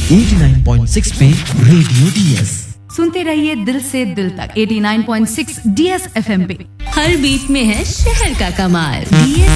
89.6 पे radio DS सुनते रहिए दिल से दिल तक 89.6 डीएस एफएम पे। हर बीट में है शहर का कमाल। डीएस